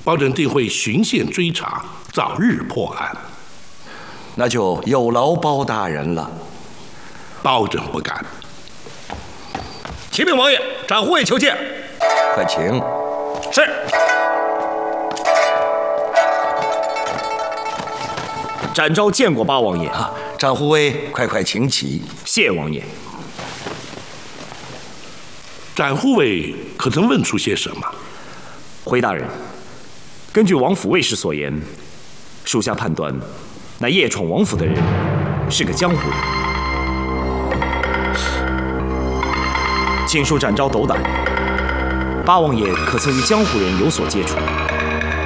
保证定会循线追查，早日破案。 那就有劳包大人了。 保证不敢。 启禀王爷，展护卫求见。 快请。 是。展昭见过八王爷。 展护卫，快请起。 谢王爷。 展护卫可曾问出些什么？ 回大人，根据王府卫士所言，属下判断，那夜闯王府的人是个江湖人。请恕展昭斗胆，八王爷可曾与江湖人有所接触？